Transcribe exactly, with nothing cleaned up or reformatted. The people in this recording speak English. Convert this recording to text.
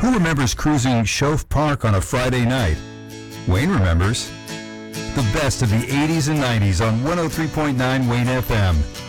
Who remembers cruising Shove Park on a Friday night? Wayne remembers. The best of the eighties and nineties on one oh three point nine Wayne F M.